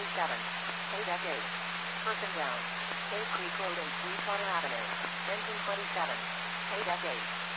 47. Deck 8. Person down. Cave Creek Road and Sweetwater Avenue. Engine 27. Deck 8.